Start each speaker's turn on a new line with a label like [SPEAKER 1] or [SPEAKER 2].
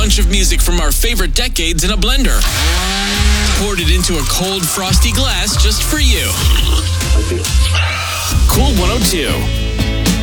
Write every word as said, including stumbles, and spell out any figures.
[SPEAKER 1] bunch of music from our favorite decades in a blender. Poured it into a cold, frosty glass just for you. Cool one oh two.